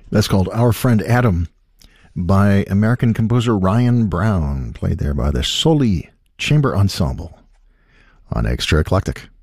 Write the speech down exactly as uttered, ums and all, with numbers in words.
That's called Our Friend Adam by American composer Ryan Brown, played there by the Soli Chamber Ensemble on Extra Eclectic.